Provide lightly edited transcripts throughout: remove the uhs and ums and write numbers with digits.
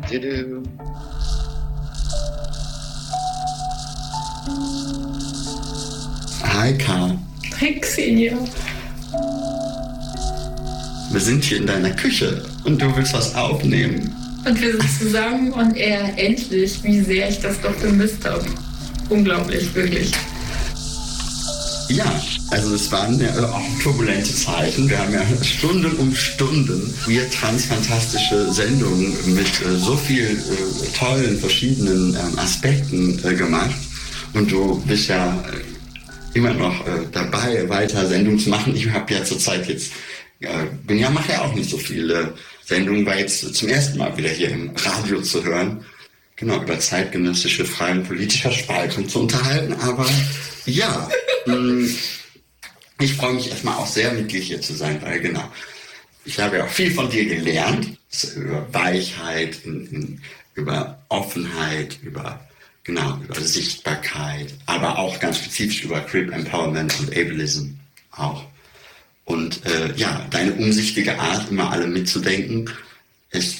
Du-du. Hi Karl. Hi Xenia. Wir sind hier in deiner Küche und du willst was aufnehmen. Und wir sind zusammen und er endlich, wie sehr ich das doch vermisst habe. Unglaublich, wirklich. Ja, also es waren ja auch turbulente Zeiten. Wir haben ja Stunden um Stunden fantastische Sendungen mit so viel tollen verschiedenen Aspekten gemacht. Und du bist ja immer noch dabei, weiter Sendungen zu machen. Ich habe ja zurzeit jetzt, mache ja auch nicht so viele Sendungen, war jetzt zum ersten Mal wieder hier im Radio zu hören. Genau, über zeitgenössische freie und politische Spaltung zu unterhalten. Aber ja, ich freue mich erstmal auch sehr, mit dir hier zu sein, weil genau, ich habe ja auch viel von dir gelernt, über Weichheit, über Offenheit, über Sichtbarkeit, aber auch ganz spezifisch über Crip Empowerment und Ableism auch. Und deine umsichtige Art, immer alle mitzudenken, ist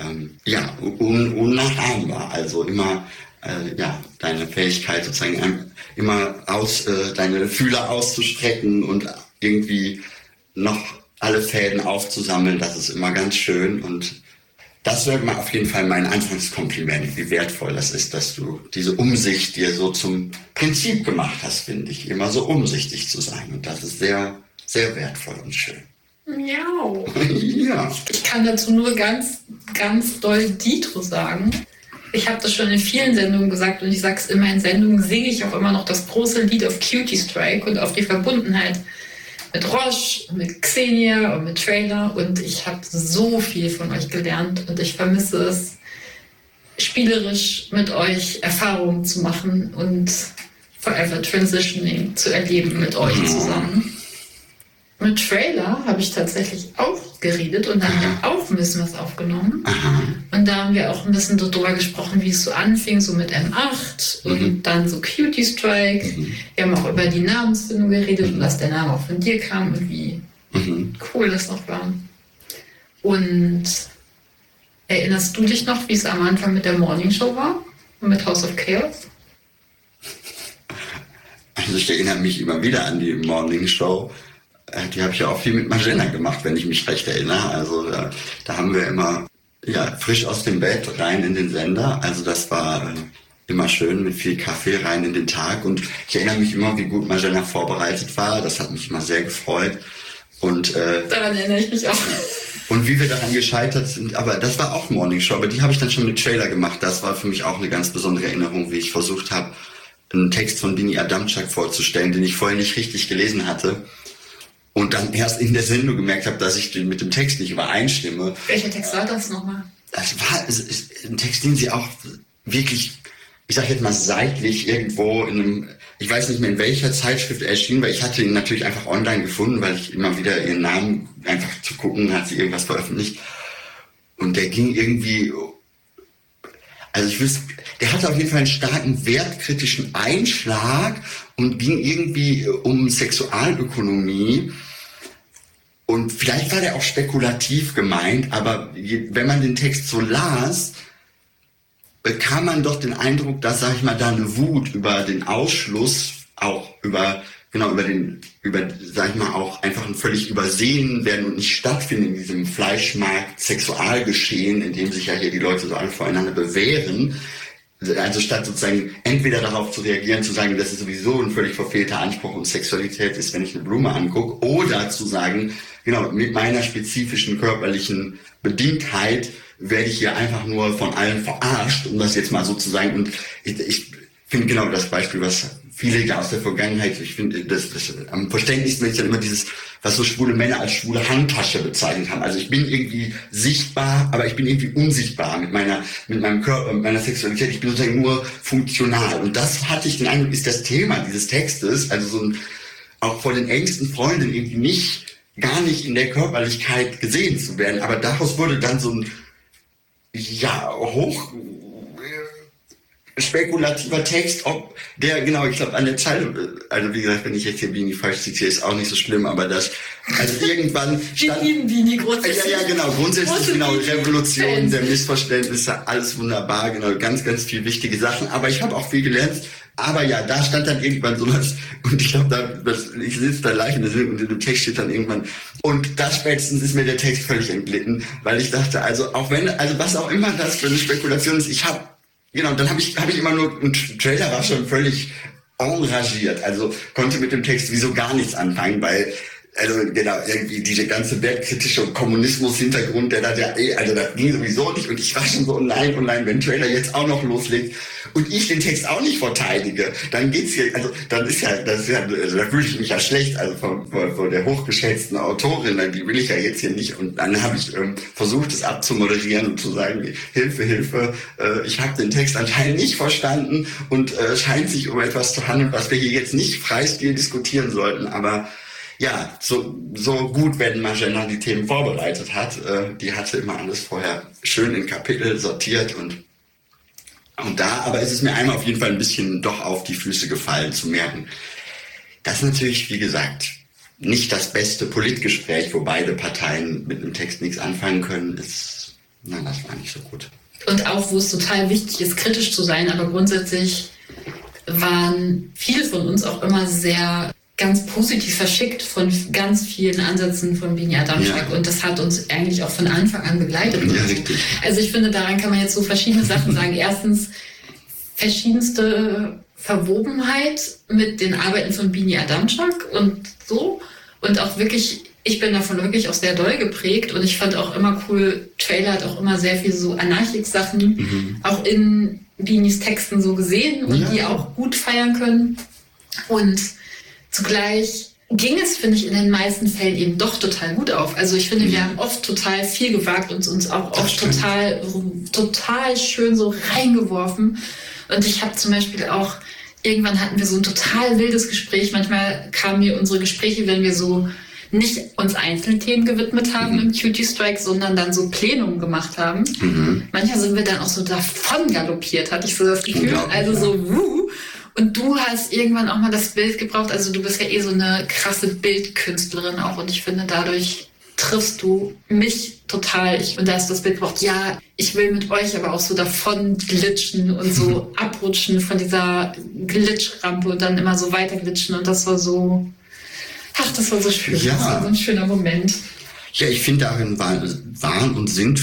unnachahmbar. Also immer deine Fähigkeit sozusagen immer deine Fühler auszustrecken und irgendwie noch alle Fäden aufzusammeln, das ist immer ganz schön. Und das wäre mal auf jeden Fall mein Anfangskompliment, wie wertvoll das ist, dass du diese Umsicht dir so zum Prinzip gemacht hast, finde ich, immer so umsichtig zu sein. Und das ist sehr, sehr wertvoll und schön. Miau. Ja. Ich kann dazu nur ganz, ganz doll Dito sagen. Ich habe das schon in vielen Sendungen gesagt und ich sage es immer in Sendungen, singe ich auch immer noch das große Lied auf Cutie Strike und auf die Verbundenheit mit Roche, mit Xenia und mit Trailer. Und ich habe so viel von euch gelernt und ich vermisse es, spielerisch mit euch Erfahrungen zu machen und Forever Transitioning zu erleben mit euch zusammen. Mit Trailer habe ich tatsächlich auch geredet und da haben wir auch ein bisschen was aufgenommen. Aha. Und da haben wir auch ein bisschen darüber gesprochen, wie es so anfing, so mit M8 und dann so Cutie Strike. Wir haben auch über die Namensfindung geredet und dass der Name auch von dir kam und wie cool das noch war. Und erinnerst du dich noch, wie es am Anfang mit der Morning Show war? Und mit House of Chaos? Also ich erinnere mich immer wieder an die Morning Show. Die habe ich ja auch viel mit Magenta gemacht, wenn ich mich recht erinnere. Also da haben wir immer frisch aus dem Bett rein in den Sender. Also das war immer schön mit viel Kaffee rein in den Tag. Und ich erinnere mich immer, wie gut Magenta vorbereitet war. Das hat mich immer sehr gefreut. Und daran erinnere ich mich auch. Und wie wir daran gescheitert sind, aber das war auch Morning Show, aber die habe ich dann schon mit Trailer gemacht. Das war für mich auch eine ganz besondere Erinnerung, wie ich versucht habe, einen Text von Bini Adamczak vorzustellen, den ich vorher nicht richtig gelesen hatte. Und dann erst in der Sendung gemerkt habe, dass ich mit dem Text nicht übereinstimme. Welcher Text war das nochmal? Das war ein Text, den sie auch wirklich, ich sag jetzt mal seitlich irgendwo in einem, ich weiß nicht mehr in welcher Zeitschrift erschien, weil ich hatte ihn natürlich einfach online gefunden, weil ich immer wieder ihren Namen einfach zu gucken, hat sie irgendwas veröffentlicht. Und der ging irgendwie, der hatte auf jeden Fall einen starken wertkritischen Einschlag und ging irgendwie um Sexualökonomie. Und vielleicht war der auch spekulativ gemeint, aber wenn man den Text so las, bekam man doch den Eindruck, dass, sag ich mal, da eine Wut über den Ausschluss, auch über sag ich mal, auch einfach ein völlig übersehen werden und nicht stattfinden in diesem Fleischmarkt Sexualgeschehen, in dem sich ja hier die Leute so alle voreinander bewähren. Also statt sozusagen entweder darauf zu reagieren, zu sagen, das ist sowieso ein völlig verfehlter Anspruch und Sexualität ist, wenn ich eine Blume angucke, oder zu sagen, genau, mit meiner spezifischen körperlichen Bedingtheit werde ich hier einfach nur von allen verarscht, um das jetzt mal so zu sagen. Und ich finde genau das Beispiel, was viele aus der Vergangenheit, ich finde, das am verständlichsten, wenn ich dann immer dieses, was so schwule Männer als schwule Handtasche bezeichnet haben. Also ich bin irgendwie sichtbar, aber ich bin irgendwie unsichtbar mit meinem Körper, mit meiner Sexualität. Ich bin sozusagen nur funktional. Und das hatte ich den Eindruck, ist das Thema dieses Textes, also so auch vor den engsten Freunden irgendwie gar nicht in der Körperlichkeit gesehen zu werden. Aber daraus wurde dann so ein, spekulativer Text, ob der, genau, ich glaube an der Zeile, also wie gesagt, wenn ich jetzt hier Bini falsch zitiere, ist auch nicht so schlimm, aber das, also irgendwann stand... Wir lieben Bini grundsätzlich. Ja, genau, grundsätzlich, genau, Revolution der Missverständnisse, alles wunderbar, genau, ganz, ganz viel wichtige Sachen, aber ich habe auch viel gelernt. Aber ja, da stand dann irgendwann sowas, und ich glaube, ich sitze da live und in dem Text steht dann irgendwann, und da spätestens ist mir der Text völlig entglitten, weil ich dachte, also auch wenn, also was auch immer das für eine Spekulation ist, dann habe ich immer nur, ein Trailer war schon völlig engagiert, also konnte mit dem Text wieso gar nichts anfangen, weil, also genau, irgendwie diese ganze weltkritische Kommunismus-Hintergrund, das ging sowieso nicht, und ich war schon so, nein, wenn ein Trailer jetzt auch noch loslegt und ich den Text auch nicht verteidige, dann geht's hier, also dann ist ja, also da fühle ich mich ja schlecht, also von der hochgeschätzten Autorin, die will ich ja jetzt hier nicht, und dann habe ich versucht, es abzumoderieren und zu sagen, Hilfe, ich habe den Text anscheinend nicht verstanden und scheint sich um etwas zu handeln, was wir hier jetzt nicht freistil diskutieren sollten, aber ja, so gut, wenn Marjana die Themen vorbereitet hat. Die hatte immer alles vorher schön in Kapitel sortiert und da, aber ist es mir einmal auf jeden Fall ein bisschen doch auf die Füße gefallen zu merken. Das ist natürlich, wie gesagt, nicht das beste Politgespräch, wo beide Parteien mit einem Text nichts anfangen können. Das war nicht so gut. Und auch, wo es total wichtig ist, kritisch zu sein, aber grundsätzlich waren viele von uns auch immer sehr ganz positiv verschickt von ganz vielen Ansätzen von Bini Adamczak, und das hat uns eigentlich auch von Anfang an begleitet. Ja, richtig. Also ich finde, daran kann man jetzt so verschiedene Sachen sagen. Erstens, verschiedenste Verwobenheit mit den Arbeiten von Bini Adamczak und so, und auch wirklich, ich bin davon wirklich auch sehr doll geprägt, und ich fand auch immer cool, Trailer hat auch immer sehr viel so Anarchik-Sachen auch in Binis Texten so gesehen und die auch gut feiern können, und zugleich ging es, finde ich, in den meisten Fällen eben doch total gut auf. Also ich finde, wir haben oft total viel gewagt und uns auch oft total schön so reingeworfen. Und ich habe zum Beispiel auch, irgendwann hatten wir so ein total wildes Gespräch. Manchmal kamen mir unsere Gespräche, wenn wir so nicht uns Einzelthemen gewidmet haben im Cutie Strike, sondern dann so Plenum gemacht haben. Manchmal sind wir dann auch so davon galoppiert, hatte ich so das Gefühl. Also so, Und du hast irgendwann auch mal das Bild gebraucht, also du bist ja so eine krasse Bildkünstlerin auch, und ich finde, dadurch triffst du mich total. Und da hast du das Bild gebraucht, ja, ich will mit euch aber auch so davon glitschen und so abrutschen von dieser Glitschrampe und dann immer so weiter glitschen, und das war so, das war so schön. Ja. Das war so ein schöner Moment. Ja, ich finde, darin waren und sind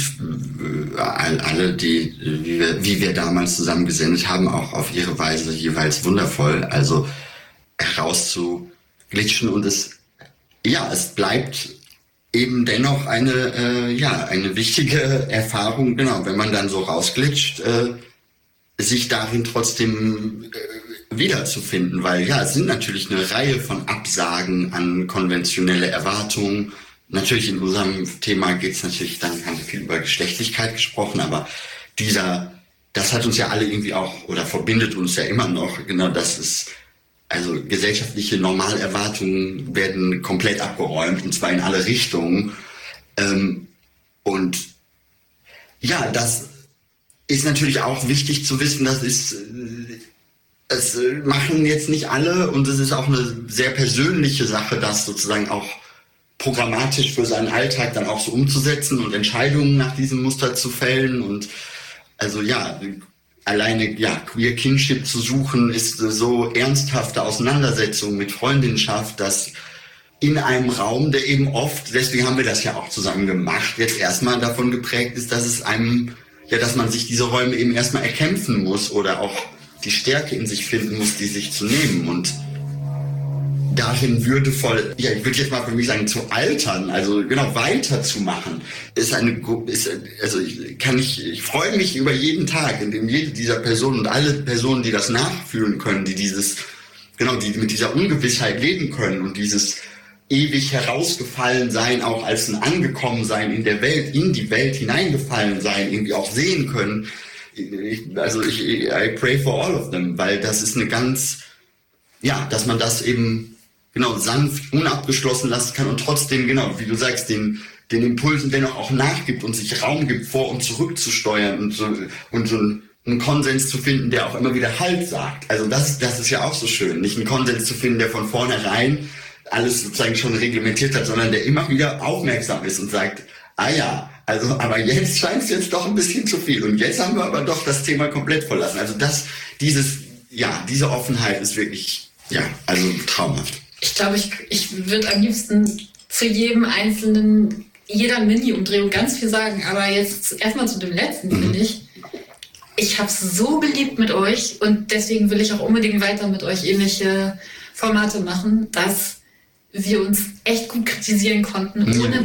alle, die, wie wir damals zusammengesendet haben, auch auf ihre Weise jeweils wundervoll. Also herauszuglitschen, und es bleibt eben dennoch eine wichtige Erfahrung, genau, wenn man dann so rausglitscht, sich darin trotzdem wiederzufinden, weil es sind natürlich eine Reihe von Absagen an konventionelle Erwartungen. Natürlich in unserem Thema geht es natürlich, dann haben wir viel über Geschlechtlichkeit gesprochen, aber das hat uns ja alle irgendwie auch, oder verbindet uns ja immer noch, genau, das ist, also gesellschaftliche Normalerwartungen werden komplett abgeräumt, und zwar in alle Richtungen. Und ja, das ist natürlich auch wichtig zu wissen, das machen jetzt nicht alle, und es ist auch eine sehr persönliche Sache, das sozusagen auch programmatisch für seinen Alltag dann auch so umzusetzen und Entscheidungen nach diesem Muster zu fällen. Und also alleine Queer Kinship zu suchen, ist so ernsthafte Auseinandersetzung mit Freundinnenschaft, dass in einem Raum, der eben oft, deswegen haben wir das ja auch zusammen gemacht, jetzt erstmal davon geprägt ist, dass dass man sich diese Räume eben erstmal erkämpfen muss oder auch die Stärke in sich finden muss, die sich zu nehmen, und darin würdevoll, ich würde jetzt mal für mich sagen, zu altern, also genau, weiterzumachen, ich freue mich über jeden Tag, in dem jede dieser Personen und alle Personen, die das nachfühlen können, die mit dieser Ungewissheit leben können und dieses ewig herausgefallen sein, auch als ein Angekommensein in der Welt, in die Welt hineingefallen sein, irgendwie auch sehen können. I pray for all of them, weil das ist dass man das eben sanft, unabgeschlossen lassen kann und trotzdem, wie du sagst, den Impulsen dennoch auch nachgibt und sich Raum gibt, vor und zurück zu steuern und so ein einen Konsens zu finden, der auch immer wieder Halt sagt. Also das ist ja auch so schön. Nicht einen Konsens zu finden, der von vornherein alles sozusagen schon reglementiert hat, sondern der immer wieder aufmerksam ist und sagt, ah ja, also aber jetzt scheint es jetzt doch ein bisschen zu viel. Und jetzt haben wir aber doch das Thema komplett verlassen. Also diese Offenheit ist wirklich, also traumhaft. Ich glaube, ich würde am liebsten zu jeder Mini-Umdrehung ganz viel sagen. Aber jetzt erstmal zu dem letzten, finde ich. Ich habe es so geliebt mit euch und deswegen will ich auch unbedingt weiter mit euch ähnliche Formate machen, dass wir uns echt gut kritisieren konnten, ohne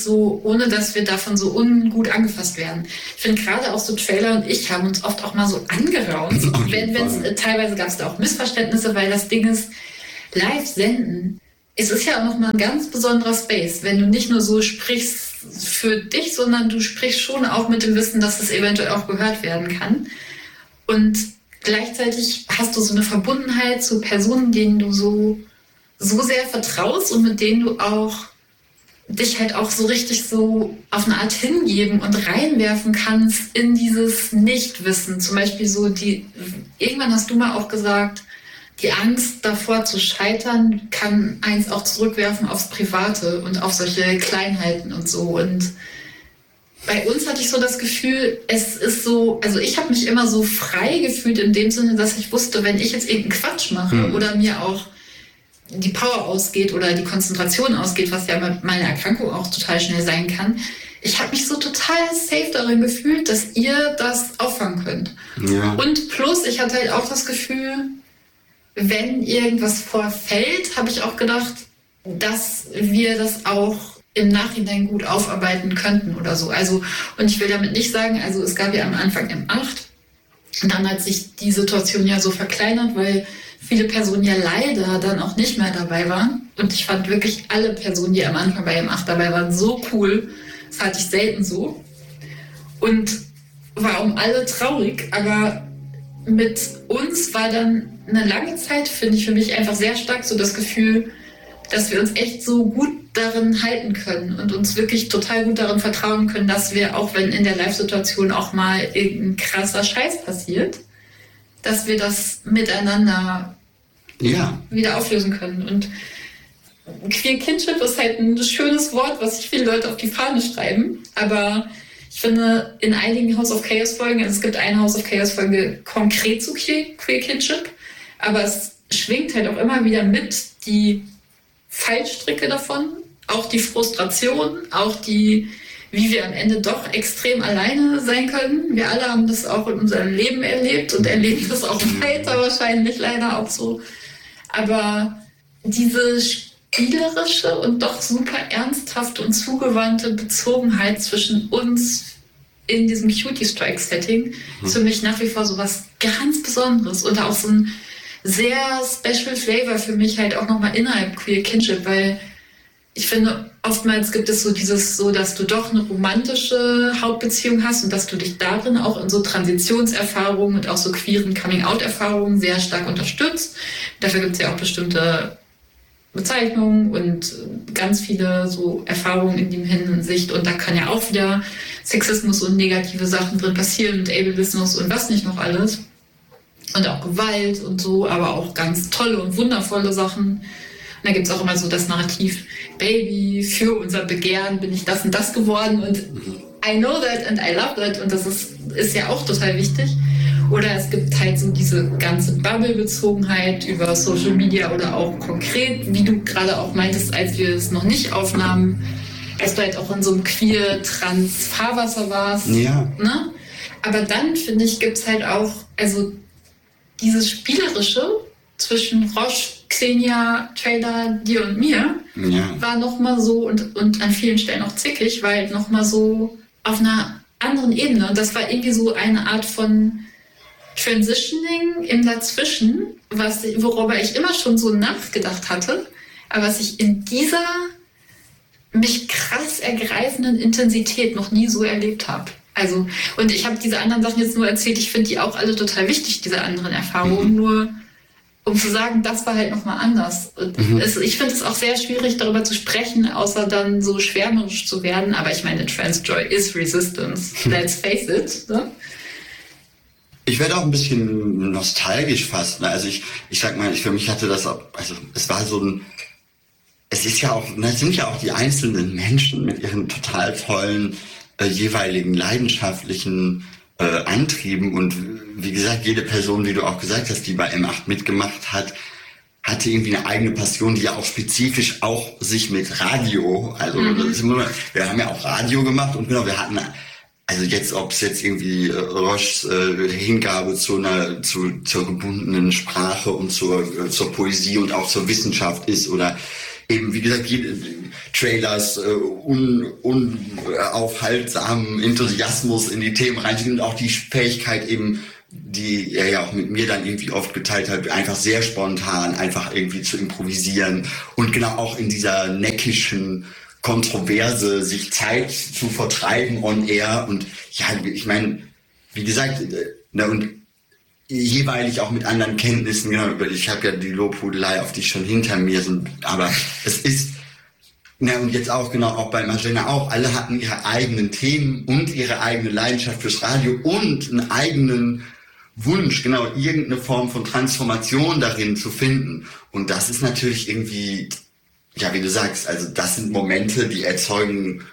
dass wir davon so ungut angefasst werden. Ich finde gerade auch so Trailer und ich haben uns oft auch mal so angeraunt. Teilweise gab es da auch Missverständnisse, weil das Ding ist, live senden. Es ist ja auch nochmal ein ganz besonderer Space, wenn du nicht nur so sprichst für dich, sondern du sprichst schon auch mit dem Wissen, dass es eventuell auch gehört werden kann. Und gleichzeitig hast du so eine Verbundenheit zu Personen, denen du so sehr vertraust und mit denen du auch dich halt auch so richtig so auf eine Art hingeben und reinwerfen kannst in dieses Nichtwissen. Zum Beispiel irgendwann hast du mal auch gesagt, die Angst davor zu scheitern kann eins auch zurückwerfen aufs Private und auf solche Kleinheiten und so. Und bei uns hatte ich so das Gefühl, es ist so, also ich habe mich immer so frei gefühlt in dem Sinne, dass ich wusste, wenn ich jetzt irgendeinen Quatsch mache oder mir auch die Power ausgeht oder die Konzentration ausgeht, was ja bei meiner Erkrankung auch total schnell sein kann, ich habe mich so total safe darin gefühlt, dass ihr das auffangen könnt. Ja. Und plus, ich hatte halt auch das Gefühl, wenn irgendwas vorfällt, habe ich auch gedacht, dass wir das auch im Nachhinein gut aufarbeiten könnten oder so. Also, und ich will damit nicht sagen, also es gab ja am Anfang M8, und dann hat sich die Situation ja so verkleinert, weil viele Personen ja leider dann auch nicht mehr dabei waren. Und ich fand wirklich alle Personen, die am Anfang bei M8 dabei waren, so cool. Das hatte ich selten so. Und war um alle traurig, aber mit uns war dann eine lange Zeit, finde ich, für mich einfach sehr stark so das Gefühl, dass wir uns echt so gut darin halten können und uns wirklich total gut darin vertrauen können, dass wir, auch wenn in der Live-Situation auch mal irgendein krasser Scheiß passiert, dass wir das miteinander wieder auflösen können. Und Queer Kinship ist halt ein schönes Wort, was sich viele Leute auf die Fahne schreiben, aber ich finde, in einigen House of Chaos Folgen, also es gibt eine House of Chaos Folge konkret zu Queer Kinship, aber es schwingt halt auch immer wieder mit die Fallstricke davon, auch die Frustration, auch wie wir am Ende doch extrem alleine sein können. Wir alle haben das auch in unserem Leben erlebt und erleben das auch weiter wahrscheinlich leider auch so. Aber diese spielerische und doch super ernsthafte und zugewandte Bezogenheit zwischen uns in diesem Cutie Strike Setting ist für mich nach wie vor so was ganz Besonderes und auch so ein sehr special Flavor für mich halt auch nochmal innerhalb Queer Kinship, weil ich finde, oftmals gibt es so dieses so, dass du doch eine romantische Hauptbeziehung hast und dass du dich darin auch in so Transitionserfahrungen und auch so queeren Coming-out-Erfahrungen sehr stark unterstützt. Dafür gibt es ja auch bestimmte Bezeichnungen und ganz viele so Erfahrungen in dem Hinsicht. Und da kann ja auch wieder Sexismus und negative Sachen drin passieren und Ableismus und was nicht noch alles. Und auch Gewalt und so, aber auch ganz tolle und wundervolle Sachen. Und da gibt es auch immer so das Narrativ, Baby, für unser Begehren bin ich das und das geworden und I know that and I love that und das ist ja auch total wichtig. Oder es gibt halt so diese ganze Bubble-Bezogenheit über Social Media oder auch konkret, wie du gerade auch meintest, als wir es noch nicht aufnahmen, dass du halt auch in so einem queer-trans-Fahrwasser warst. Ja. Ne? Aber dann, finde ich, gibt es halt auch, also dieses Spielerische zwischen Roche, Xenia, Trailer, dir und mir war nochmal so und an vielen Stellen auch zickig, weil nochmal so auf einer anderen Ebene. Und das war irgendwie so eine Art von Transitioning im Dazwischen, worüber ich immer schon so nachgedacht hatte, aber was ich in dieser mich krass ergreifenden Intensität noch nie so erlebt habe. Also, und ich habe diese anderen Sachen jetzt nur erzählt, ich finde die auch alle total wichtig, diese anderen Erfahrungen, nur um zu sagen, das war halt nochmal anders. Ich finde es auch sehr schwierig, darüber zu sprechen, außer dann so schwärmerisch zu werden, aber ich meine, Transjoy is Resistance, let's face it. Ne? Ich werde auch ein bisschen nostalgisch fast. Ne? Also ich sag mal, für mich hatte das, also es war so ein, es ist ja auch, es sind ja auch die einzelnen Menschen mit ihren total tollen, jeweiligen leidenschaftlichen Antrieben. Und wie gesagt, jede Person, wie du auch gesagt hast, die bei M8 mitgemacht hat, hatte irgendwie eine eigene Passion, die ja auch spezifisch auch sich mit Radio, also wir haben ja auch Radio gemacht und genau, wir hatten, also jetzt, ob es jetzt irgendwie Roches Hingabe zur gebundenen Sprache und zur Poesie und auch zur Wissenschaft ist oder eben, wie gesagt, Trailers, unaufhaltsamen Enthusiasmus in die Themen reinzugehen und auch die Fähigkeit eben, die er ja auch mit mir dann irgendwie oft geteilt hat, einfach sehr spontan, einfach irgendwie zu improvisieren und genau auch in dieser neckischen Kontroverse sich Zeit zu vertreiben on air und ja, ich meine, wie gesagt, und jeweilig auch mit anderen Kenntnissen, genau, ich habe ja die Lobhudelei auf die schon hinter mir sind, aber es ist, na und jetzt auch genau, auch bei Magena auch, alle hatten ihre eigenen Themen und ihre eigene Leidenschaft fürs Radio und einen eigenen Wunsch, genau, irgendeine Form von Transformation darin zu finden. Und das ist natürlich irgendwie, ja, wie du sagst, also das sind Momente, die erzeugen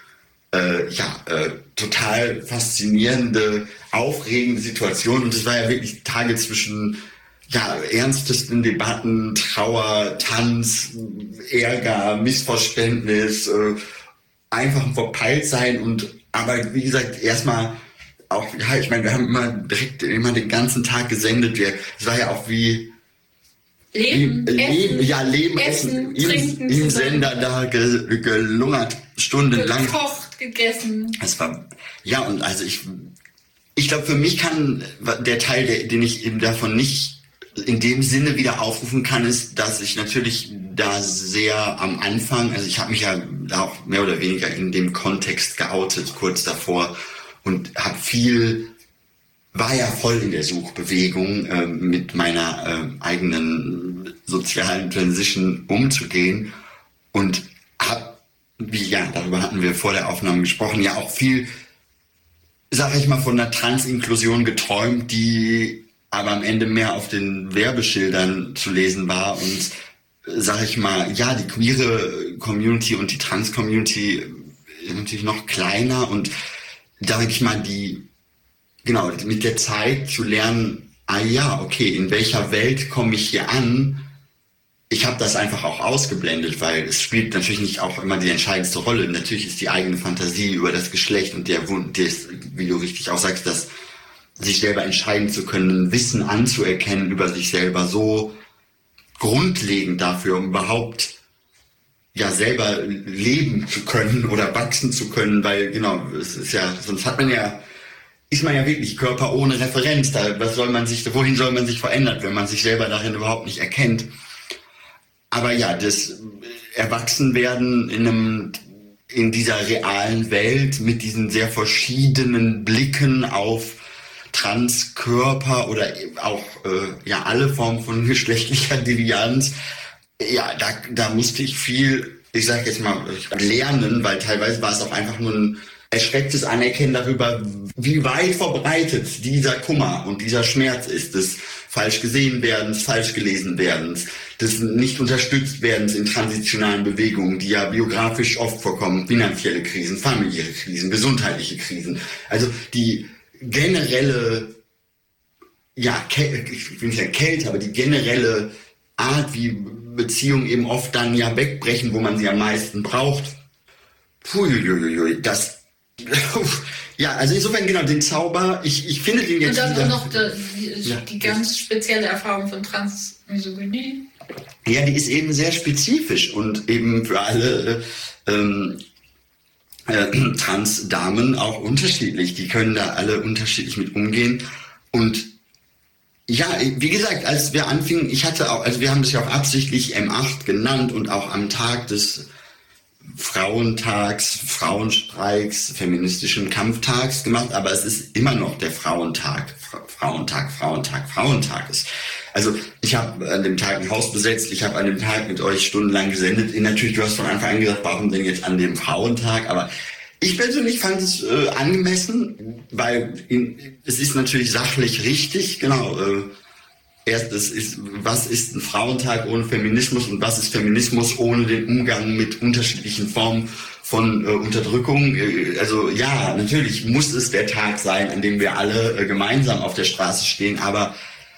total faszinierende, aufregende Situationen. Und es war ja wirklich Tage zwischen ernstesten Debatten, Trauer, Tanz, Ärger, Missverständnis, einfach ein Verpeiltsein und aber wie gesagt, erstmal auch, ja, ich meine, wir haben immer den ganzen Tag gesendet. Es war ja auch wie Leben, Essen, Trinken, im Sender da gelungert, stundenlang. Gekocht, gegessen. Es war, ja, und also ich glaube, für mich kann der Teil, den ich eben davon nicht in dem Sinne wieder aufrufen kann, ist, dass ich natürlich da sehr am Anfang, also ich habe mich ja da auch mehr oder weniger in dem Kontext geoutet, kurz davor, und war ja voll in der Suchbewegung, mit meiner eigenen sozialen Transition umzugehen und darüber hatten wir vor der Aufnahme gesprochen, ja auch viel, sag ich mal, von der Transinklusion geträumt, die aber am Ende mehr auf den Werbeschildern zu lesen war und, sag ich mal, ja, die queere Community und die Trans-Community ist natürlich noch kleiner und sag ich mal, mit der Zeit zu lernen, okay, in welcher Welt komme ich hier an? Ich habe das einfach auch ausgeblendet, weil es spielt natürlich nicht auch immer die entscheidendste Rolle. Natürlich ist die eigene Fantasie über das Geschlecht und der Wunsch, wie du richtig auch sagst, dass sich selber entscheiden zu können, Wissen anzuerkennen über sich selber so grundlegend dafür, um überhaupt ja selber leben zu können oder wachsen zu können, weil genau, es ist ja, sonst ist man ja wirklich Körper ohne Referenz. Wohin soll man sich verändern, wenn man sich selber darin überhaupt nicht erkennt? Aber ja, das Erwachsenwerden in dieser realen Welt mit diesen sehr verschiedenen Blicken auf Transkörper oder auch alle Formen von geschlechtlicher Devianz, ja, da musste ich viel, ich sag jetzt mal, lernen, weil teilweise war es auch einfach nur ein erschrecktes Anerkennen darüber, wie weit verbreitet dieser Kummer und dieser Schmerz ist, des falsch gesehen werdens, falsch gelesen werdens, des nicht unterstützt werdens in transitionalen Bewegungen, die ja biografisch oft vorkommen, finanzielle Krisen, familiäre Krisen, gesundheitliche Krisen. Also die generelle, ich will nicht sagen Kälte, aber die generelle Art, wie Beziehungen eben oft dann ja wegbrechen, wo man sie am meisten braucht. Also insofern genau, den Zauber, ich finde den jetzt und dann noch die ganz spezielle Erfahrung von Transmisogynie. Ja, die ist eben sehr spezifisch und eben für alle Trans-Damen auch unterschiedlich. Die können da alle unterschiedlich mit umgehen. Und ja, wie gesagt, als wir anfingen, wir haben das ja auch absichtlich M8 genannt und auch am Tag des Frauentags, Frauenstreiks, feministischen Kampftags gemacht, aber es ist immer noch der Frauentag. Also ich habe an dem Tag ein Haus besetzt, ich habe an dem Tag mit euch stundenlang gesendet. Natürlich, du hast von Anfang an gesagt, warum denn jetzt an dem Frauentag? Aber Ich persönlich fand es angemessen, weil es ist natürlich sachlich richtig, genau. Erstes ist, was ist ein Frauentag ohne Feminismus und was ist Feminismus ohne den Umgang mit unterschiedlichen Formen von Unterdrückung? Also ja, natürlich muss es der Tag sein, an dem wir alle gemeinsam auf der Straße stehen, aber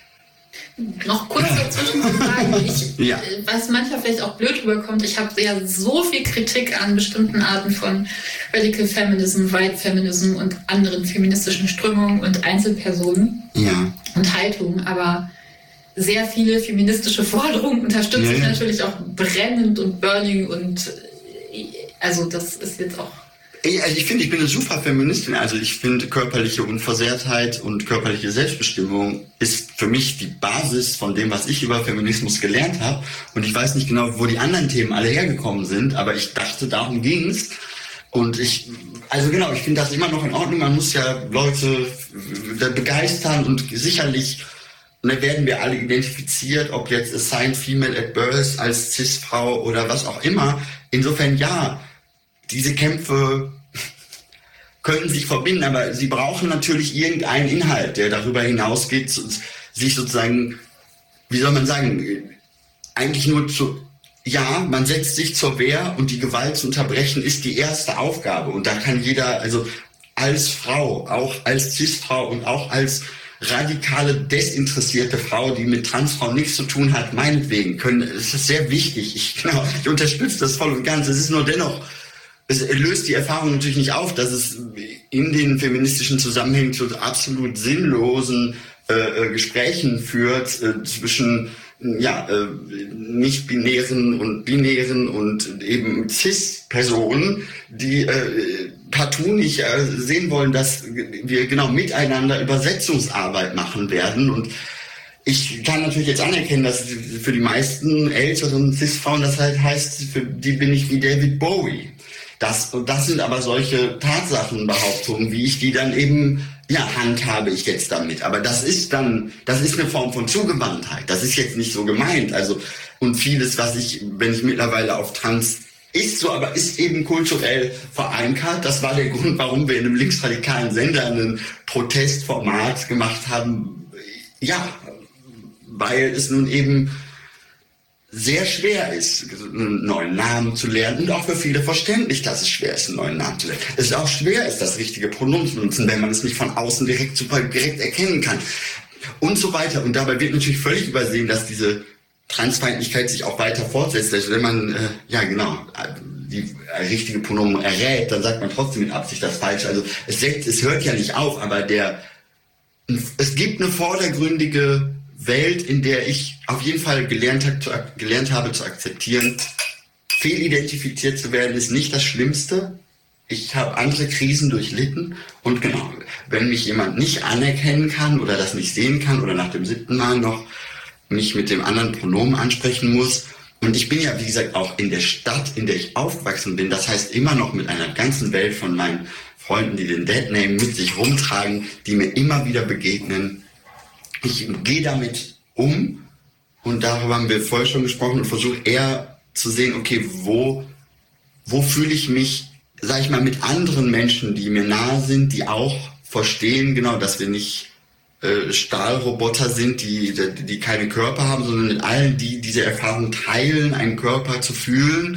noch kurz dazwischen zu fragen, was manchmal vielleicht auch blöd rüberkommt, ich habe ja so viel Kritik an bestimmten Arten von Radical Feminism, White Feminism und anderen feministischen Strömungen und Einzelpersonen und Haltungen, aber sehr viele feministische Forderungen unterstütze ich natürlich auch brennend und burning und also das ist jetzt auch... Also ich bin eine super Feministin. Also ich finde, körperliche Unversehrtheit und körperliche Selbstbestimmung ist für mich die Basis von dem, was ich über Feminismus gelernt habe. Und ich weiß nicht genau, wo die anderen Themen alle hergekommen sind, aber ich dachte, darum ging's. Und ich finde das immer noch in Ordnung. Man muss ja Leute begeistern und sicherlich werden wir alle identifiziert, ob jetzt assigned female at birth als Cis-Frau oder was auch immer. Insofern ja, diese Kämpfe können sich verbinden, aber sie brauchen natürlich irgendeinen Inhalt, der darüber hinausgeht, sich sozusagen, wie soll man sagen, eigentlich nur man setzt sich zur Wehr und die Gewalt zu unterbrechen ist die erste Aufgabe. Und da kann jeder, also als Frau, auch als Cis-Frau und auch als radikale, desinteressierte Frau, die mit Transfrauen nichts zu tun hat, meinetwegen es ist sehr wichtig. Ich unterstütze das voll und ganz. Es ist nur dennoch, es löst die Erfahrung natürlich nicht auf, dass es in den feministischen Zusammenhängen zu absolut sinnlosen Gesprächen führt zwischen nicht-binären und binären und eben Cis-Personen, die partout nicht sehen wollen, dass wir genau miteinander Übersetzungsarbeit machen werden. Und ich kann natürlich jetzt anerkennen, dass für die meisten älteren Cis-Frauen das halt heißt, für die bin ich wie David Bowie. Das sind aber solche Tatsachenbehauptungen, wie ich die dann eben, handhabe ich jetzt damit. Aber das ist eine Form von Zugewandtheit. Das ist jetzt nicht so gemeint. Also, und vieles, wenn ich mittlerweile auf Trans ist so, aber ist eben kulturell verankert. Das war der Grund, warum wir in einem linksradikalen Sender ein Protestformat gemacht haben. Ja, weil es nun eben sehr schwer ist, einen neuen Namen zu lernen und auch für viele verständlich, dass es schwer ist, einen neuen Namen zu lernen. Es ist auch schwer ist, das richtige Pronomen zu nutzen, wenn man es nicht von außen direkt erkennen kann und so weiter. Und dabei wird natürlich völlig übersehen, dass diese Transfeindlichkeit sich auch weiter fortsetzt. Also wenn man, die richtige Pronomen errät, dann sagt man trotzdem mit Absicht das Falsche. Also es hört ja nicht auf, aber es gibt eine vordergründige Welt, in der ich auf jeden Fall gelernt habe zu akzeptieren, fehlidentifiziert zu werden, ist nicht das Schlimmste. Ich habe andere Krisen durchlitten und genau, wenn mich jemand nicht anerkennen kann oder das nicht sehen kann oder nach dem 7. Mal noch mich mit dem anderen Pronomen ansprechen muss. Und ich bin ja, wie gesagt, auch in der Stadt, in der ich aufgewachsen bin, das heißt immer noch mit einer ganzen Welt von meinen Freunden, die den Deadname mit sich rumtragen, die mir immer wieder begegnen. Ich gehe damit um und darüber haben wir vorher schon gesprochen und versuche eher zu sehen, okay, wo fühle ich mich, sag ich mal, mit anderen Menschen, die mir nahe sind, die auch verstehen, genau, dass wir nicht Stahlroboter sind, die keine Körper haben, sondern mit allen, die diese Erfahrung teilen, einen Körper zu fühlen,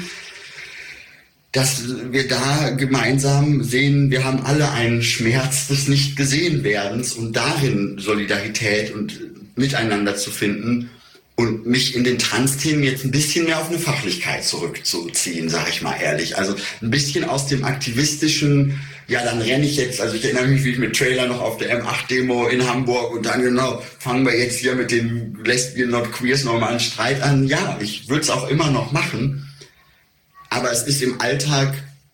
dass wir da gemeinsam sehen, wir haben alle einen Schmerz des Nicht-Gesehen-Werdens und darin Solidarität und Miteinander zu finden und mich in den Trans-Themen jetzt ein bisschen mehr auf eine Fachlichkeit zurückzuziehen, sage ich mal ehrlich. Also ein bisschen aus dem aktivistischen, dann renne ich jetzt, also ich erinnere mich, wie ich mit Trailer noch auf der M8-Demo in Hamburg und dann fangen wir jetzt hier mit den Lesbien not Queers nochmal einen Streit an. Ja, ich würde es auch immer noch machen. Aber es ist im Alltag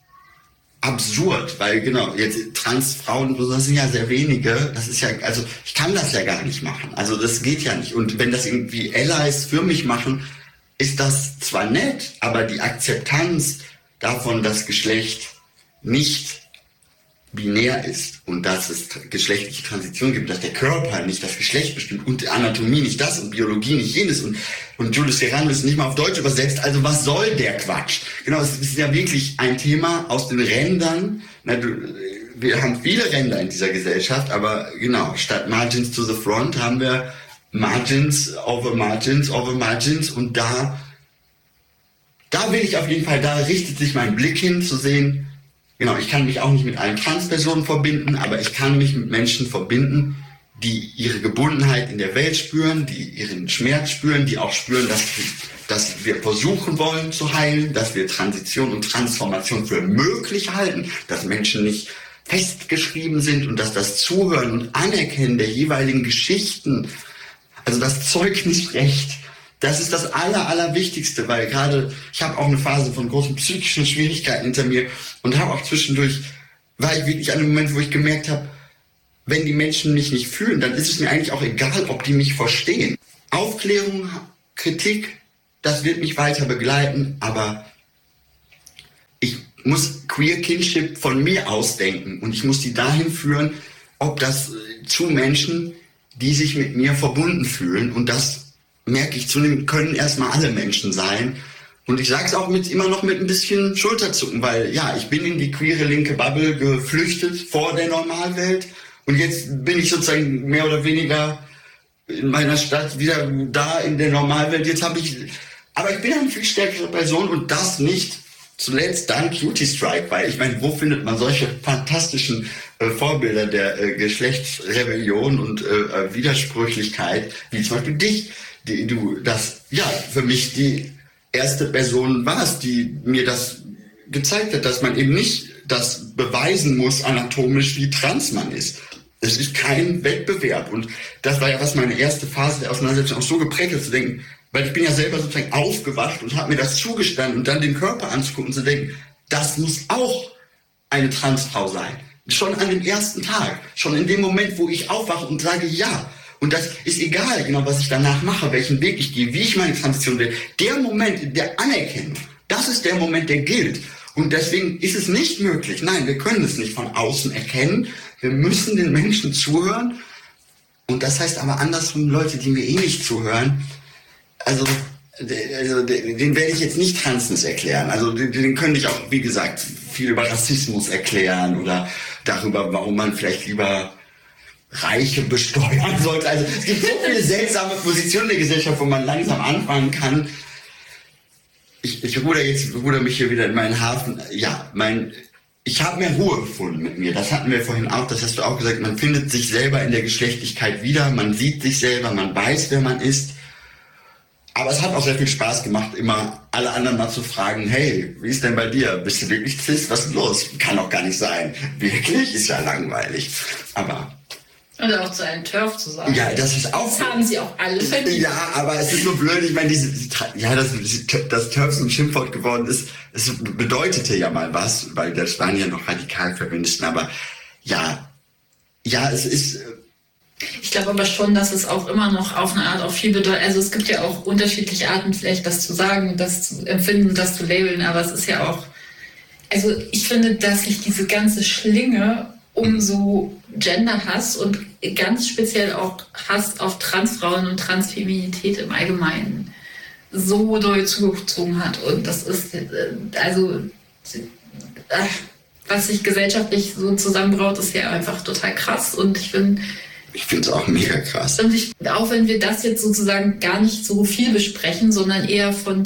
absurd, weil jetzt Transfrauen, das sind ja sehr wenige, das ist ja, also ich kann das ja gar nicht machen, also das geht ja nicht. Und wenn das irgendwie Allies für mich machen, ist das zwar nett, aber die Akzeptanz davon, dass Geschlecht nicht binär ist und dass es geschlechtliche Transition gibt, dass der Körper nicht das Geschlecht bestimmt und Anatomie nicht das und Biologie nicht jenes und Julius Serrano ist nicht mal auf Deutsch übersetzt, also was soll der Quatsch? Genau, es ist ja wirklich ein Thema aus den Rändern. Wir haben viele Ränder in dieser Gesellschaft, aber genau, statt Margins to the Front haben wir Margins over Margins over Margins und da will ich auf jeden Fall, da richtet sich mein Blick hin, zu sehen, genau, ich kann mich auch nicht mit allen Transpersonen verbinden, aber ich kann mich mit Menschen verbinden, die ihre Gebundenheit in der Welt spüren, die ihren Schmerz spüren, die auch spüren, dass wir versuchen wollen zu heilen, dass wir Transition und Transformation für möglich halten, dass Menschen nicht festgeschrieben sind und dass das Zuhören und Anerkennen der jeweiligen Geschichten, also das Zeugnisrecht, das ist das Allerwichtigste, weil gerade ich habe auch eine Phase von großen psychischen Schwierigkeiten hinter mir und habe auch zwischendurch, war ich wirklich an einem Moment, wo ich gemerkt habe, wenn die Menschen mich nicht fühlen, dann ist es mir eigentlich auch egal, ob die mich verstehen. Aufklärung, Kritik, das wird mich weiter begleiten, aber ich muss Queer Kinship von mir ausdenken und ich muss die dahin führen, ob das zu Menschen, die sich mit mir verbunden fühlen und das merke ich zunehmend, können erstmal alle Menschen sein. Und ich sage es auch immer noch mit ein bisschen Schulterzucken, weil ja, ich bin in die queere linke Bubble geflüchtet vor der Normalwelt und jetzt bin ich sozusagen mehr oder weniger in meiner Stadt wieder da in der Normalwelt. Aber ich bin eine viel stärkere Person und das nicht zuletzt dank Cutie Strike, weil ich meine, wo findet man solche fantastischen Vorbilder der Geschlechtsrebellion und Widersprüchlichkeit, wie zum Beispiel dich, die du das, ja, für mich die erste Person warst, die mir das gezeigt hat, dass man eben nicht das beweisen muss anatomisch, wie trans man ist. Es ist kein Wettbewerb und das war ja, was meine erste Phase der Auseinandersetzung auch so geprägt hat, zu denken, weil ich bin ja selber sozusagen aufgewacht und habe mir das zugestanden und dann den Körper anzugucken und zu denken, das muss auch eine Transfrau sein. Schon an dem ersten Tag, schon in dem Moment, wo ich aufwache und sage, ja. Und das ist egal, genau, was ich danach mache, welchen Weg ich gehe, wie ich meine Transition will. Der Moment der Anerkennung, das ist der Moment, der gilt. Und deswegen ist es nicht möglich. Nein, wir können es nicht von außen erkennen. Wir müssen den Menschen zuhören. Und das heißt aber andersrum, Leute, die mir eh nicht zuhören, also den werde ich jetzt nicht Transness erklären. Also den könnte ich auch, wie gesagt, viel über Rassismus erklären oder darüber, warum man vielleicht lieber Reiche besteuern sollte. Also es gibt so viele seltsame Positionen der Gesellschaft, wo man langsam anfangen kann. Ich ruder mich hier wieder in meinen Hafen. Ja, ich habe mehr Ruhe gefunden mit mir. Das hatten wir vorhin auch, das hast du auch gesagt. Man findet sich selber in der Geschlechtlichkeit wieder. Man sieht sich selber, man weiß, wer man ist. Aber es hat auch sehr viel Spaß gemacht, immer alle anderen mal zu fragen, hey, wie ist denn bei dir? Bist du wirklich cis? Was ist denn los? Kann doch gar nicht sein. Wirklich? Ist ja langweilig. Aber... Und auch zu einem TERF zu sagen. Ja, das ist auch... Das haben sie auch alle verdient. Ja, aber es ist so blöd. Ich meine, dass TERF so ein Schimpfwort geworden ist, es bedeutete ja mal was, weil das waren ja noch Radikalfeministen. Aber ja, es ist... Ich glaube aber schon, dass es auch immer noch auf eine Art auch viel bedeutet. Also es gibt ja auch unterschiedliche Arten, vielleicht das zu sagen, das zu empfinden, das zu labeln. Aber es ist ja auch... Also ich finde, dass sich diese ganze Schlinge um so Genderhass und ganz speziell auch Hass auf Transfrauen und Transfeminität im Allgemeinen so doll zugezogen hat. Und das ist, was sich gesellschaftlich so zusammenbraut, ist ja einfach total krass. Und ich finde es auch mega krass. Und auch wenn wir das jetzt sozusagen gar nicht so viel besprechen, sondern eher von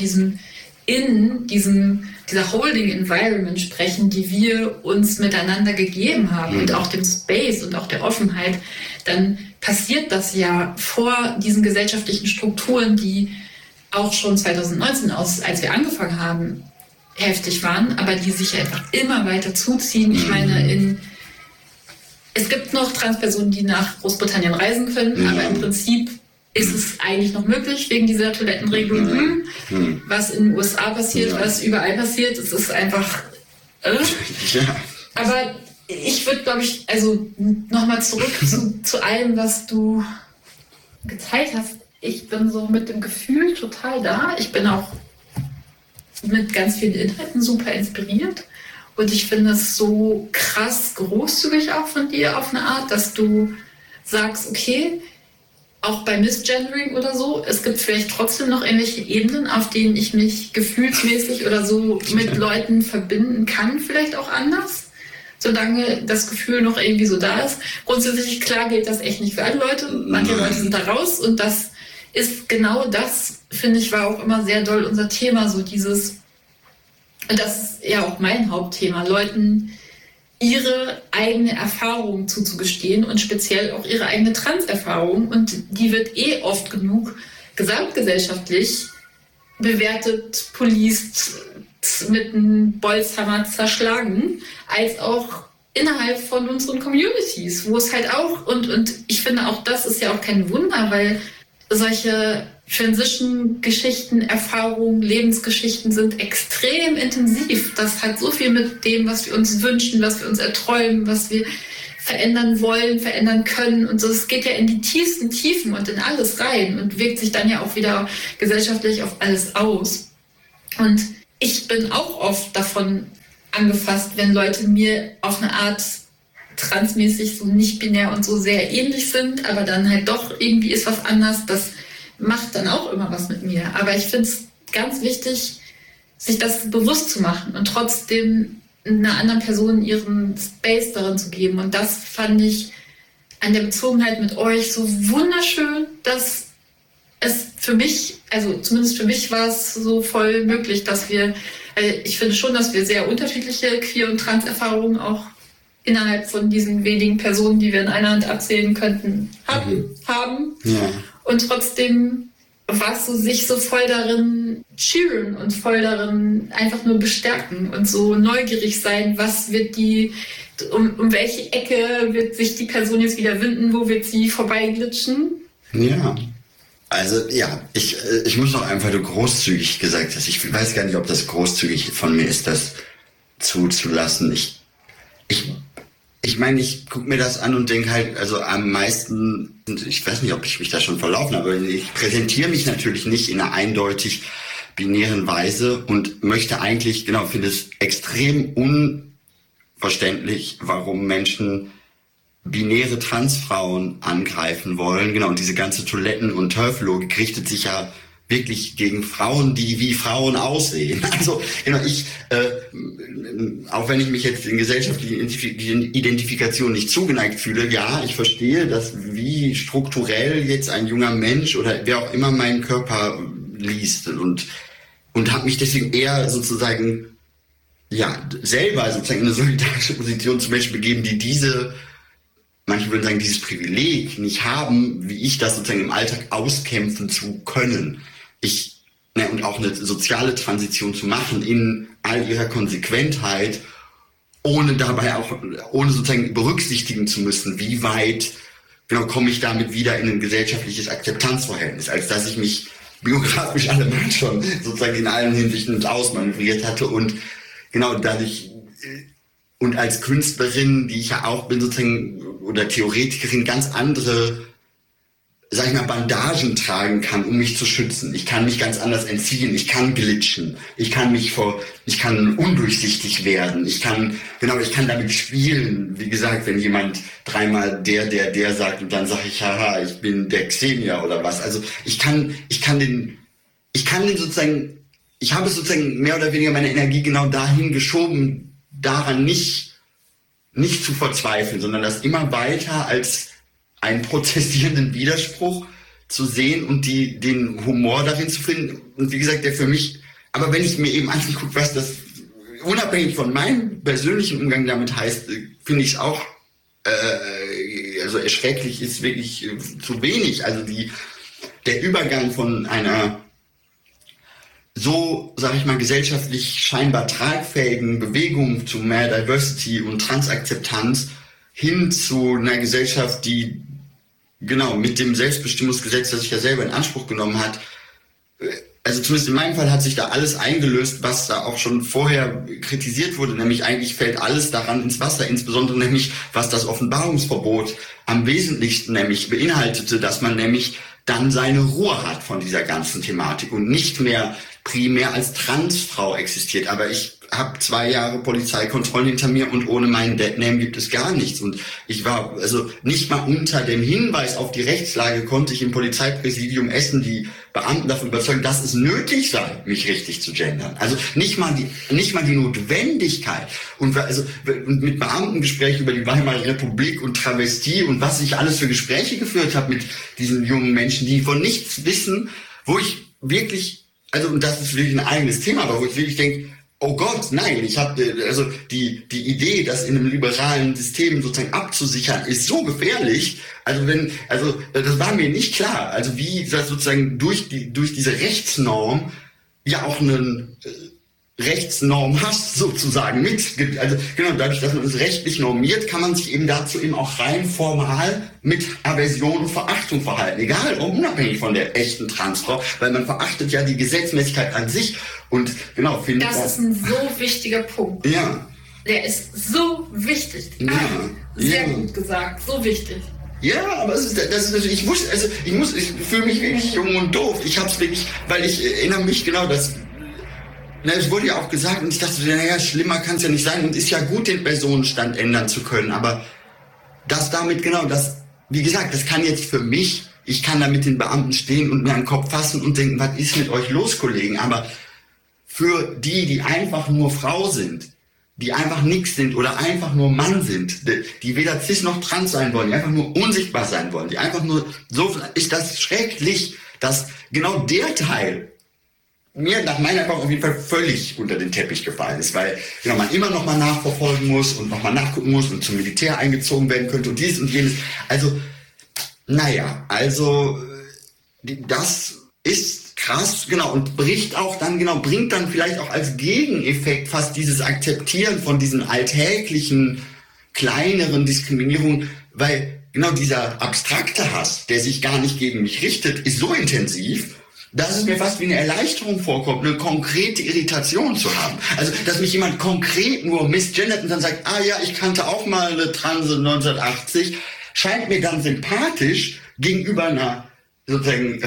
dieser Holding Environment sprechen, die wir uns miteinander gegeben haben und auch dem Space und auch der Offenheit, dann passiert das ja vor diesen gesellschaftlichen Strukturen, die auch schon 2019 als wir angefangen haben, heftig waren, aber die sich einfach immer weiter zuziehen. Ich meine, es gibt noch Transpersonen, die nach Großbritannien reisen können, aber im Prinzip ist es eigentlich noch möglich, wegen dieser Toilettenregelung, was in den USA passiert, was überall passiert. Es ist einfach... Ja. Aber ich würde, glaube ich, also nochmal zurück zu allem, was du gezeigt hast. Ich bin so mit dem Gefühl total da. Ich bin auch mit ganz vielen Inhalten super inspiriert. Und ich finde es so krass großzügig auch von dir auf eine Art, dass du sagst, okay, auch bei Misgendering oder so, es gibt vielleicht trotzdem noch irgendwelche Ebenen, auf denen ich mich gefühlsmäßig oder so mit Leuten verbinden kann, vielleicht auch anders, solange das Gefühl noch irgendwie so da ist. Grundsätzlich, klar gilt das echt nicht für alle Leute. Manche Leute sind da raus und das ist genau das, finde ich, war auch immer sehr doll unser Thema, so dieses, und das ist ja auch mein Hauptthema, Leuten ihre eigene Erfahrung zuzugestehen und speziell auch ihre eigene Trans-Erfahrung. Und die wird oft genug gesamtgesellschaftlich bewertet, policed, mit einem Bolzhammer zerschlagen, als auch innerhalb von unseren Communities, wo es halt auch, und ich finde auch, das ist ja auch kein Wunder, weil solche Transition-Geschichten, Erfahrungen, Lebensgeschichten sind extrem intensiv. Das hat so viel mit dem, was wir uns wünschen, was wir uns erträumen, was wir verändern wollen, verändern können. Und so, es geht ja in die tiefsten Tiefen und in alles rein und wirkt sich dann ja auch wieder gesellschaftlich auf alles aus. Und ich bin auch oft davon angefasst, wenn Leute mir auf eine Art transmäßig so nicht binär und so sehr ähnlich sind, aber dann halt doch irgendwie ist was anders. Das macht dann auch immer was mit mir. Aber ich finde es ganz wichtig, sich das bewusst zu machen und trotzdem einer anderen Person ihren Space darin zu geben. Und das fand ich an der Bezogenheit mit euch so wunderschön, dass es für mich, also zumindest für mich war es so voll möglich, dass wir, ich finde schon, dass wir sehr unterschiedliche Queer- und Trans-Erfahrungen auch innerhalb von diesen wenigen Personen, die wir in einer Hand abzählen könnten, haben. Ja. Und trotzdem war es so, sich so voll darin cheeren und voll darin einfach nur bestärken und so neugierig sein, was wird um welche Ecke wird sich die Person jetzt wieder winden, wo wird sie vorbeiglitschen? Ja. Also ja, ich muss noch einfach, du großzügig gesagt hast, ich weiß gar nicht, ob das großzügig von mir ist, das zuzulassen. Ich meine, ich gucke mir das an und denke halt, also am meisten, ich weiß nicht, ob ich mich da schon verlaufen habe, aber ich präsentiere mich natürlich nicht in einer eindeutig binären Weise und möchte eigentlich, genau, finde es extrem unverständlich, warum Menschen binäre Transfrauen angreifen wollen. Genau, und diese ganze Toiletten- und Turf-Logik richtet sich ja wirklich gegen Frauen, die wie Frauen aussehen. Also, genau, auch wenn ich mich jetzt in gesellschaftlichen Identifikation nicht zugeneigt fühle, ja, ich verstehe, dass wie strukturell jetzt ein junger Mensch oder wer auch immer meinen Körper liest und habe mich deswegen eher sozusagen, ja, selber sozusagen in eine solidarische Position zu Menschen begeben, die manche würden sagen, dieses Privileg nicht haben, wie ich das sozusagen im Alltag auskämpfen zu können. Und auch eine soziale Transition zu machen in all ihrer Konsequentheit, ohne sozusagen berücksichtigen zu müssen, wie weit, genau, komme ich damit wieder in ein gesellschaftliches Akzeptanzverhältnis, als dass ich mich biografisch allemal schon sozusagen in allen Hinsichten ausmanövriert hatte und genau dadurch, und als Künstlerin, die ich ja auch bin, sozusagen, oder Theoretikerin, ganz andere, sag ich mal, Bandagen tragen kann, um mich zu schützen. Ich kann mich ganz anders entziehen, ich kann glitschen, ich kann undurchsichtig werden, ich kann damit spielen. Wie gesagt, wenn jemand dreimal der sagt und dann sage ich, haha, ich bin der Xenia oder was. Also ich kann den sozusagen, ich habe sozusagen mehr oder weniger meine Energie genau dahin geschoben, daran nicht zu verzweifeln, sondern das immer weiter als einen prozessierenden Widerspruch zu sehen und den Humor darin zu finden. Und wie gesagt, der für mich, aber wenn ich mir eben angucke, was das unabhängig von meinem persönlichen Umgang damit heißt, finde ich es auch, also erschrecklich ist wirklich zu wenig. Also der Übergang von einer so, sag ich mal, gesellschaftlich scheinbar tragfähigen Bewegung zu mehr Diversity und Transakzeptanz hin zu einer Gesellschaft, die genau mit dem Selbstbestimmungsgesetz, das sich ja selber in Anspruch genommen hat, also zumindest in meinem Fall hat sich da alles eingelöst, was da auch schon vorher kritisiert wurde, nämlich eigentlich fällt alles daran ins Wasser, insbesondere nämlich, was das Offenbarungsverbot am wesentlichsten nämlich beinhaltete, dass man nämlich dann seine Ruhe hat von dieser ganzen Thematik und nicht mehr primär als Transfrau existiert. Aber ich habe 2 Jahre Polizeikontrollen hinter mir und ohne meinen Deadname gibt es gar nichts. Und ich war, also nicht mal unter dem Hinweis auf die Rechtslage konnte ich im Polizeipräsidium Essen die Beamten davon überzeugen, dass es nötig sei, mich richtig zu gendern. Also nicht mal die Notwendigkeit. Und mit Beamtengesprächen über die Weimarer Republik und Travestie und was ich alles für Gespräche geführt habe mit diesen jungen Menschen, die von nichts wissen, wo ich wirklich, also und das ist wirklich ein eigenes Thema, aber wo ich wirklich denke, oh Gott, nein, ich habe also die Idee, das in einem liberalen System sozusagen abzusichern, ist so gefährlich. Also das war mir nicht klar. Also wie das sozusagen durch diese Rechtsnorm ja auch einen Rechtsnorm hast sozusagen mit. Also genau, dadurch, dass man es rechtlich normiert, kann man sich eben dazu eben auch rein formal mit Aversion und Verachtung verhalten. Egal, unabhängig von der echten Transfrau, weil man verachtet ja die Gesetzmäßigkeit an sich und genau, finde ich. Das ist ein so wichtiger Punkt. Ja. Der ist so wichtig. Ja. Sehr gut gesagt, so wichtig. Ja, aber ich fühle mich wirklich jung und doof. Ich hab's wirklich, weil ich erinnere mich genau, es wurde ja auch gesagt und ich dachte, naja, schlimmer kann es ja nicht sein und ist ja gut, den Personenstand ändern zu können, aber wie gesagt, das kann jetzt für mich, ich kann da mit den Beamten stehen und mir an den Kopf fassen und denken, was ist mit euch los, Kollegen, aber für die einfach nur Frau sind, die einfach nix sind oder einfach nur Mann sind, die weder cis noch trans sein wollen, die einfach nur unsichtbar sein wollen, die einfach nur so, ist das schrecklich, dass genau der Teil mir nach meiner Erfahrung auf jeden Fall völlig unter den Teppich gefallen ist, weil genau, man immer noch mal nachverfolgen muss und noch mal nachgucken muss und zum Militär eingezogen werden könnte und dies und jenes. Also, das ist krass, genau, und bringt dann vielleicht auch als Gegeneffekt fast dieses Akzeptieren von diesen alltäglichen, kleineren Diskriminierungen, weil genau dieser abstrakte Hass, der sich gar nicht gegen mich richtet, ist so intensiv, dass es mir fast wie eine Erleichterung vorkommt, eine konkrete Irritation zu haben. Also, dass mich jemand konkret nur misgendert und dann sagt, ich kannte auch mal eine Transe 1980, scheint mir dann sympathisch gegenüber einer sozusagen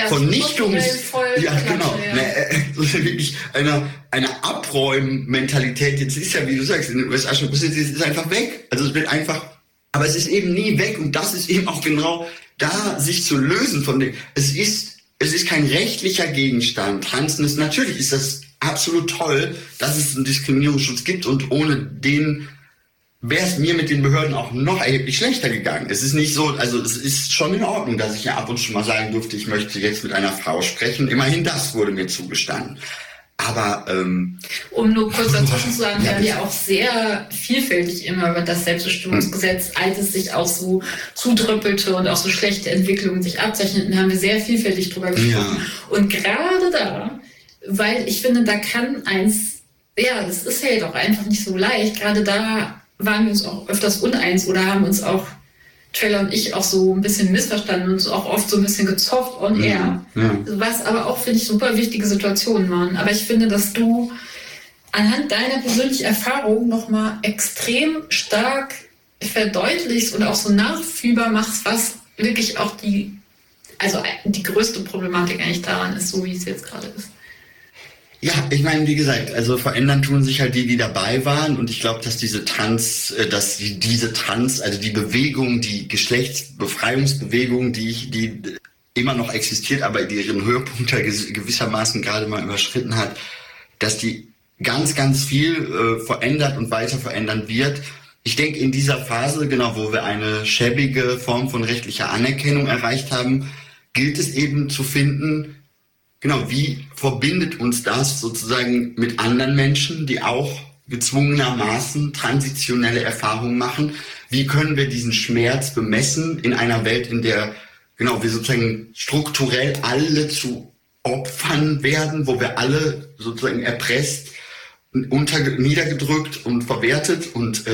wirklich eine Abräummentalität. Jetzt ist ja, wie du sagst, in den USA schon passiert, es ist einfach weg. Also es wird einfach, aber es ist eben nie weg und das ist eben auch genau da, sich zu lösen von dem. Es ist kein rechtlicher Gegenstand. Natürlich ist das absolut toll, dass es einen Diskriminierungsschutz gibt und ohne den wäre es mir mit den Behörden auch noch erheblich schlechter gegangen. Es ist nicht so, also es ist schon in Ordnung, dass ich ja ab und zu mal sagen durfte, ich möchte jetzt mit einer Frau sprechen. Immerhin das wurde mir zugestanden. Aber um nur kurz dazwischen zu sagen, wir haben ja auch sehr vielfältig immer über das Selbstbestimmungsgesetz, als es sich auch so zudröppelte und auch so schlechte Entwicklungen sich abzeichneten, haben wir sehr vielfältig drüber gesprochen. Ja. Und gerade da, weil ich finde, da kann das ist ja doch einfach nicht so leicht, gerade da waren wir uns auch öfters uneins oder haben uns auch, Trailer und ich, auch so ein bisschen missverstanden und uns auch oft so ein bisschen gezofft on air. Ja. Was aber auch, finde ich, super wichtige Situationen waren. Aber ich finde, dass du anhand deiner persönlichen Erfahrungen nochmal extrem stark verdeutlichst und auch so nachfühlbar machst, was wirklich auch die größte Problematik eigentlich daran ist, so wie es jetzt gerade ist. Ja, ich meine, wie gesagt, also verändern tun sich halt die dabei waren und ich glaube, dass diese die Bewegung, die Geschlechtsbefreiungsbewegung, die immer noch existiert, aber die ihren Höhepunkt gewissermaßen gerade mal überschritten hat, dass die ganz, ganz viel verändert und weiter verändern wird. Ich denke, in dieser Phase, genau, wo wir eine schäbige Form von rechtlicher Anerkennung erreicht haben, gilt es eben zu finden, genau, wie verbindet uns das sozusagen mit anderen Menschen, die auch gezwungenermaßen transitionelle Erfahrungen machen? Wie können wir diesen Schmerz bemessen in einer Welt, in der genau wir sozusagen strukturell alle zu Opfern werden, wo wir alle sozusagen erpresst, niedergedrückt und verwertet und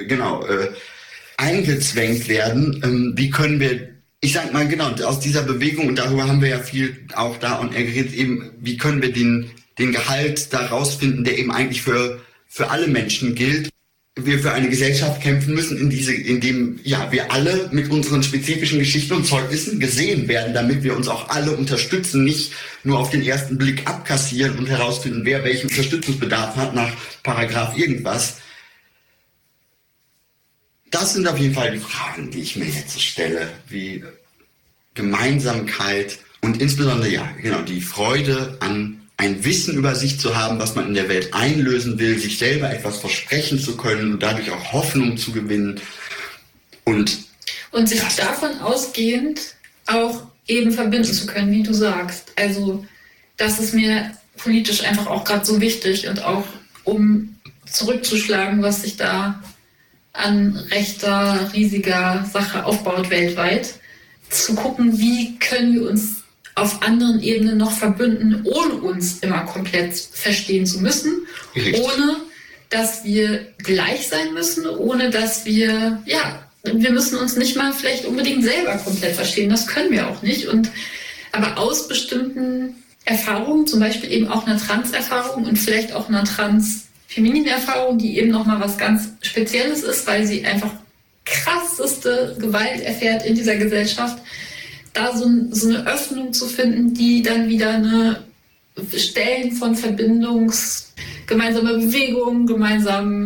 eingezwängt werden? Wie können wir, ich sag mal genau, aus dieser Bewegung, und darüber haben wir ja viel auch da und geredet, eben, wie können wir den Gehalt da rausfinden, der eben eigentlich für alle Menschen gilt? wir für eine Gesellschaft kämpfen müssen, in dem wir alle mit unseren spezifischen Geschichten und Zeugnissen gesehen werden, damit wir uns auch alle unterstützen, nicht nur auf den ersten Blick abkassieren und herausfinden, wer welchen Unterstützungsbedarf hat nach Paragraph irgendwas. Das sind auf jeden Fall die Fragen, die ich mir jetzt so stelle, wie Gemeinsamkeit und insbesondere die Freude an ein Wissen über sich zu haben, was man in der Welt einlösen will, sich selber etwas versprechen zu können und dadurch auch Hoffnung zu gewinnen. Und sich davon ausgehend auch eben verbinden zu können, wie du sagst. Also das ist mir politisch einfach auch gerade so wichtig und auch um zurückzuschlagen, was sich da an rechter, riesiger Sache aufbaut weltweit, zu gucken, wie können wir uns auf anderen Ebenen noch verbünden, ohne uns immer komplett verstehen zu müssen, ohne dass wir gleich sein müssen, ohne dass wir müssen uns nicht mal vielleicht unbedingt selber komplett verstehen, das können wir auch nicht. Aber aus bestimmten Erfahrungen, zum Beispiel eben auch einer Trans-Erfahrung und vielleicht auch einer transfemininen Erfahrung, die eben nochmal was ganz Spezielles ist, weil sie einfach krasseste Gewalt erfährt in dieser Gesellschaft, da so eine Öffnung zu finden, die dann wieder eine Stellen von gemeinsamer Bewegung, gemeinsamen